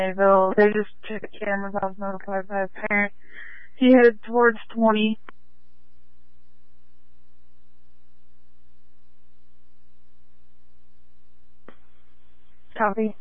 Mayville. They just took cameras. I was notified by a parent. He headed towards 20. Copy.